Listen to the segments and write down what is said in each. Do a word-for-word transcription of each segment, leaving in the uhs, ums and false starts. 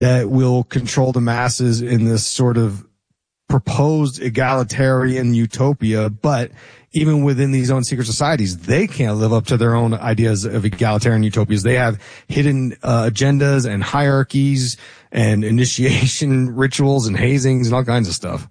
that will control the masses in this sort of proposed egalitarian utopia. But even within these own secret societies, they can't live up to their own ideas of egalitarian utopias. They have hidden uh, agendas and hierarchies and initiation rituals and hazings and all kinds of stuff.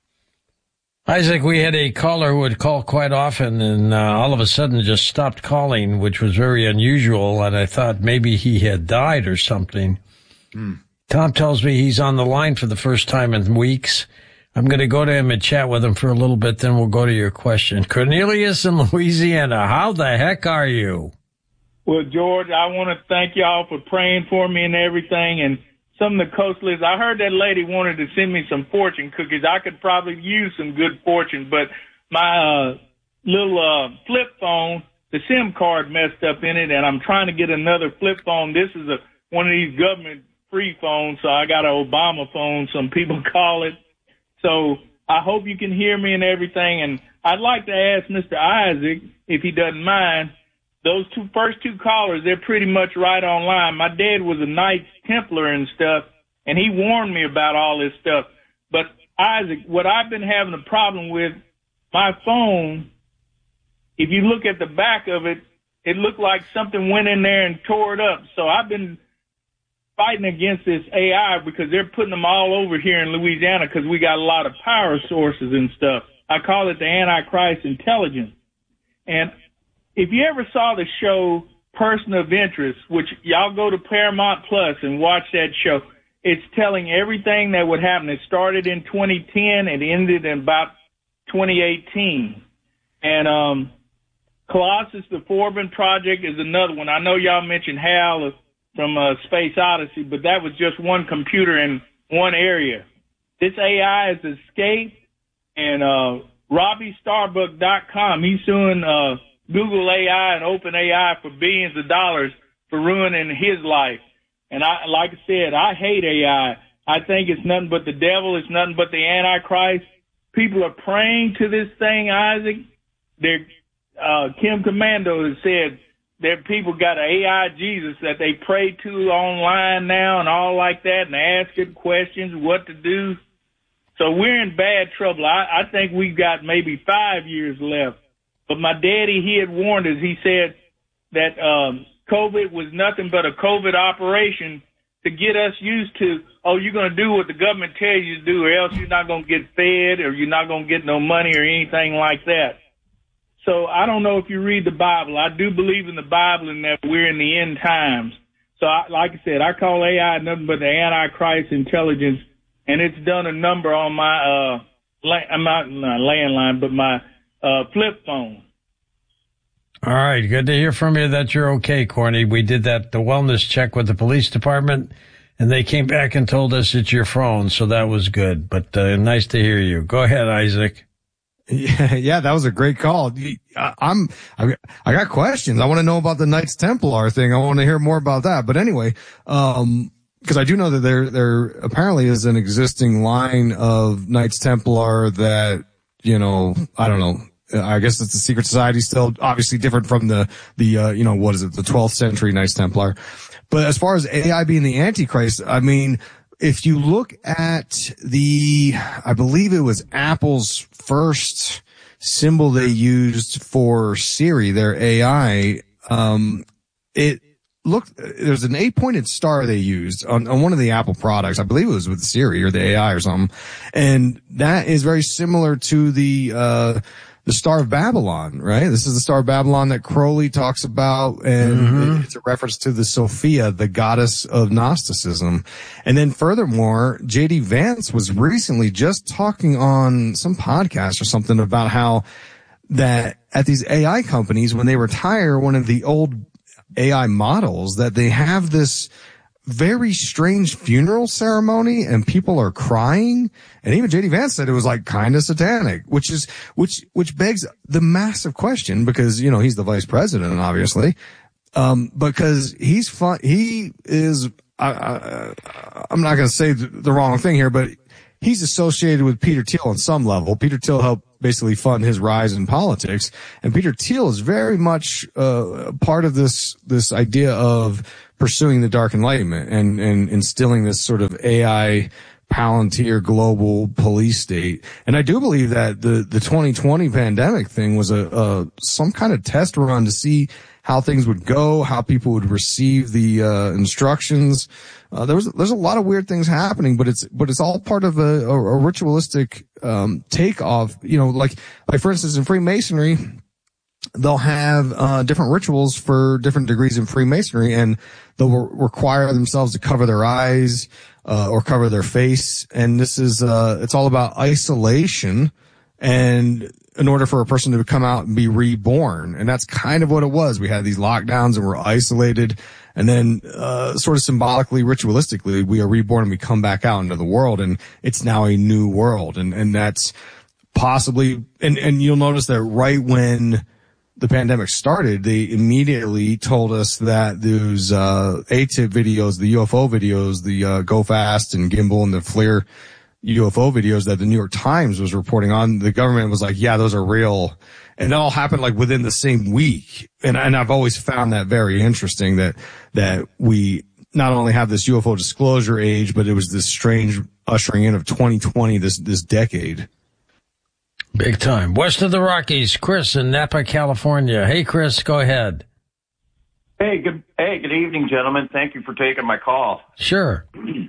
Isaac, we had a caller who would call quite often and uh, all of a sudden just stopped calling, which was very unusual, and I thought maybe he had died or something. Mm. Tom tells me he's on the line for the first time in weeks. I'm going to go to him and chat with him for a little bit, then we'll go to your question. Cornelius in Louisiana, how the heck are you? Well, George, I want to thank y'all for praying for me and everything, and some of the coastlists. I heard that lady wanted to send me some fortune cookies. I could probably use some good fortune, but my uh, little uh, flip phone, the SIM card messed up in it, and I'm trying to get another flip phone. This is a one of these government-free phones, so I got an Obama phone, some people call it. So I hope you can hear me and everything, and I'd like to ask Mister Isaac, if he doesn't mind, those two first two callers, they're pretty much right on line. My dad was a Knights Templar and stuff, and he warned me about all this stuff. But, Isaac, what I've been having a problem with, my phone, if you look at the back of it, it looked like something went in there and tore it up. So I've been fighting against this A I because they're putting them all over here in Louisiana because we got a lot of power sources and stuff. I call it the Antichrist intelligence. And if you ever saw the show Person of Interest, which y'all go to Paramount Plus and watch that show, it's telling everything that would happen. It started in twenty ten and ended in about twenty eighteen. And um, Colossus, the Forbin Project is another one. I know y'all mentioned Hal from uh, Space Odyssey, but that was just one computer in one area. This A I has escaped, and uh, Robbie Starbuck dot com, he's suing uh, Google A I and OpenAI for billions of dollars for ruining his life. And I, like I said, I hate A I. I think it's nothing but the devil. It's nothing but the Antichrist. People are praying to this thing, Isaac. They're, uh, Kim Commando has said that people got an A I Jesus that they pray to online now and all like that and ask it questions, what to do. So we're in bad trouble. I, I think we've got maybe five years left. But my daddy, he had warned us. He said that um, COVID was nothing but a COVID operation to get us used to, oh, you're going to do what the government tells you to do or else you're not going to get fed or you're not going to get no money or anything like that. So I don't know if you read the Bible. I do believe in the Bible and that we're in the end times. So I, like I said, I call A I nothing but the Antichrist intelligence, and it's done a number on my, uh, la- I'm not, not landline, but my uh, flip phone. All right. Good to hear from you that you're okay, Corny. We did that, the wellness check with the police department, and they came back and told us it's your phone, so that was good. But uh, nice to hear you. Go ahead, Isaac. Yeah, yeah, that was a great call. I, I'm, I, I got questions. I want to know about the Knights Templar thing. I want to hear more about that. But anyway, um, because I do know that there, there apparently is an existing line of Knights Templar that, you know, I don't know. I guess it's the secret society still, obviously different from the, the, uh, you know, what is it, the twelfth century Knights Templar. But as far as A I being the Antichrist, I mean, if you look at the, I believe it was Apple's first symbol they used for Siri, their A I, um, it looked, there's an eight-pointed star they used on, on one of the Apple products. I believe it was with Siri or the A I or something. And that is very similar to the, uh, the Star of Babylon, right? This is the Star of Babylon that Crowley talks about, and mm-hmm. it's a reference to the Sophia, the goddess of Gnosticism. And then furthermore, J D Vance was recently just talking on some podcast or something about how that at these A I companies, when they retire one of the old A I models, that they have this very strange funeral ceremony and people are crying. And even J D Vance said it was like kind of satanic, which is, which, which begs the massive question because, you know, he's the vice president, obviously. Um, because he's fun, he is, I, I, I'm not going to say the, the wrong thing here, but he's associated with Peter Thiel on some level. Peter Thiel helped basically fund his rise in politics. And Peter Thiel is very much, uh, part of this, this idea of pursuing the dark enlightenment and, and instilling this sort of A I Palantir global police state. And I do believe that the, the twenty twenty pandemic thing was a, a, some kind of test run to see how things would go, how people would receive the, uh, instructions. Uh, there was, there's a lot of weird things happening, but it's, but it's all part of a, a, a ritualistic, um, takeoff, you know, like, like for instance, in Freemasonry, they'll have, uh, different rituals for different degrees in Freemasonry, and they'll re- require themselves to cover their eyes, uh, or cover their face. And this is, uh, it's all about isolation, and in order for a person to come out and be reborn. And that's kind of what it was. We had these lockdowns and we're isolated. And then, uh, sort of symbolically, ritualistically, we are reborn and we come back out into the world, and it's now a new world. And, and that's possibly, and, and you'll notice that right when the pandemic started, they immediately told us that those, uh, A T I P videos, the U F O videos, the, uh, Go Fast and Gimbal and the FLIR U F O videos that the New York Times was reporting on, the government was like, yeah, those are real. And it all happened like within the same week. And, and I've always found that very interesting that, that we not only have this U F O disclosure age, but it was this strange ushering in of twenty twenty, this, this decade. Big time. West of the Rockies, Chris in Napa, California. Hey, Chris, go ahead. Hey, good. Hey, good evening, gentlemen. Thank you for taking my call. Sure.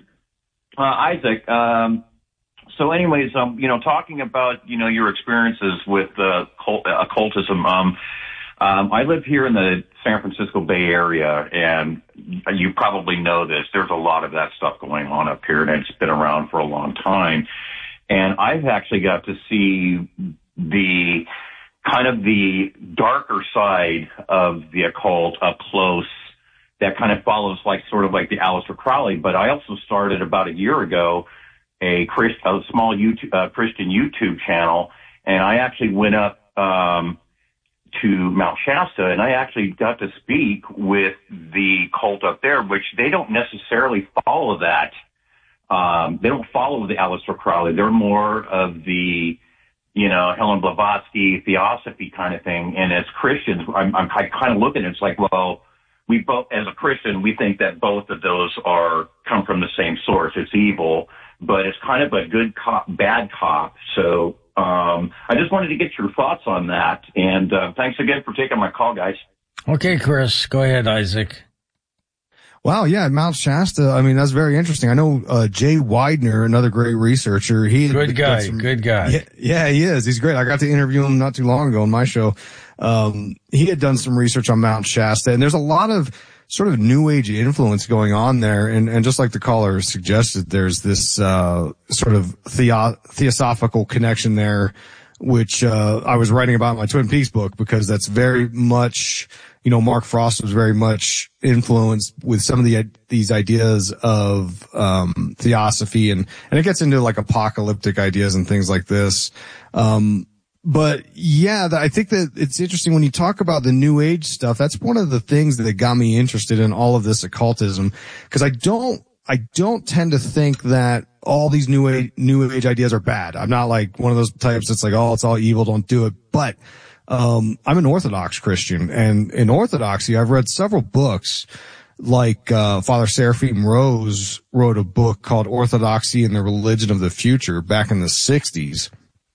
Uh, Isaac, um, so anyways, um, you know, talking about, you know, your experiences with, uh, cult, uh, occultism, um, um, I live here in the San Francisco Bay Area, and you probably know this. There's a lot of that stuff going on up here, and it's been around for a long time. And I've actually got to see the kind of the darker side of the occult up close that kind of follows like sort of like the Aleister Crowley. But I also started about a year ago a, Christ, a small YouTube, uh, Christian YouTube channel, and I actually went up um, to Mount Shasta, and I actually got to speak with the cult up there, which they don't necessarily follow that. Um, they don't follow the Aleister Crowley. They're more of the, you know, Helen Blavatsky theosophy kind of thing. And as Christians, I'm, I'm kind of looking at it, it's like, well, we both, as a Christian, we think that both of those are, come from the same source. It's evil, but it's kind of a good cop, bad cop. So, um, I just wanted to get your thoughts on that. And, uh, thanks again for taking my call, guys. Okay, Chris, go ahead, Isaac. Wow, yeah, Mount Shasta. I mean, that's very interesting. I know uh Jay Widener, another great researcher. He good guy, some, good guy. Yeah, yeah, he is. He's great. I got to interview him not too long ago on my show. Um, he had done some research on Mount Shasta, and there's a lot of sort of New Age influence going on there. And and just like the caller suggested, there's this uh sort of theo- theosophical connection there, which uh I was writing about in my Twin Peaks book, because that's very much. You know, Mark Frost was very much influenced with some of the, these ideas of, um, theosophy, and, and it gets into like apocalyptic ideas and things like this. Um, but yeah, I think that it's interesting when you talk about the New Age stuff. That's one of the things that got me interested in all of this occultism, because I don't, I don't tend to think that all these New Age, New Age ideas are bad. I'm not like one of those types that's like, oh, it's all evil, don't do it. But Um, I'm an Orthodox Christian, and in Orthodoxy, I've read several books, like, uh, Father Seraphim Rose wrote a book called Orthodoxy and the Religion of the Future back in the sixties.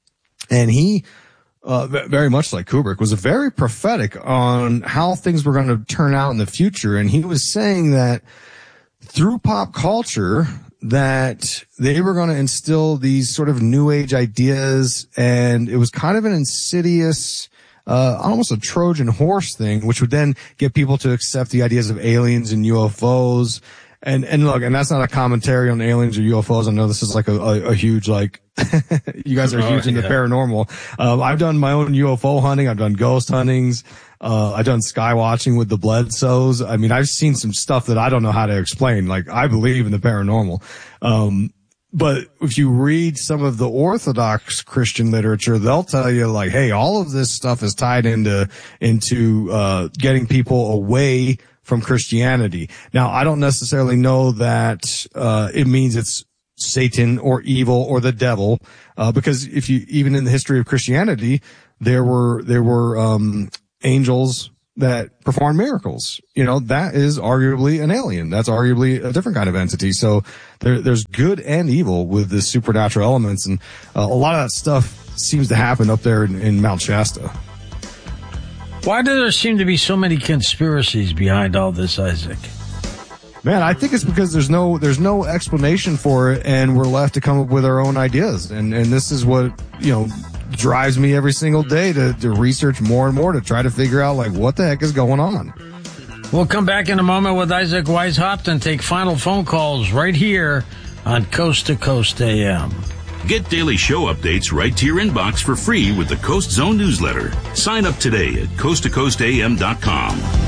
And he, uh, very much like Kubrick, was very prophetic on how things were going to turn out in the future. And he was saying that through pop culture, that they were going to instill these sort of New Age ideas, and it was kind of an insidious, uh, almost a Trojan horse thing, which would then get people to accept the ideas of aliens and U F Os. And, and look, and that's not a commentary on aliens or U F Os. I know this is like a, a, a huge, like, you guys are oh, huge into yeah. paranormal. Um, I've done my own U F O hunting. I've done ghost huntings. Uh, I've done sky watching with the Bledsoes. I mean, I've seen some stuff that I don't know how to explain. Like, I believe in the paranormal. Um, but if you read some of the Orthodox Christian literature, they'll tell you like, hey, all of this stuff is tied into, into, uh, getting people away from Christianity. Now, I don't necessarily know that, uh, it means it's Satan or evil or the devil, uh, because if you, even in the history of Christianity, there were, there were, um, angels that perform miracles. You know, that is arguably an alien. That's arguably a different kind of entity. So there, there's good and evil with the supernatural elements. And uh, a lot of that stuff seems to happen up there in, in Mount Shasta. Why do there seem to be so many conspiracies behind all this, Isaac? Man, I think it's because there's no there's no explanation for it, and we're left to come up with our own ideas. And and this is what, you know, drives me every single day to, to research more and more to try to figure out, like, what the heck is going on. We'll come back in a moment with Isaac Weishaupt and take final phone calls right here on Coast to Coast A M. Get daily show updates right to your inbox for free with the Coast Zone newsletter. Sign up today at coast to coast a m dot com.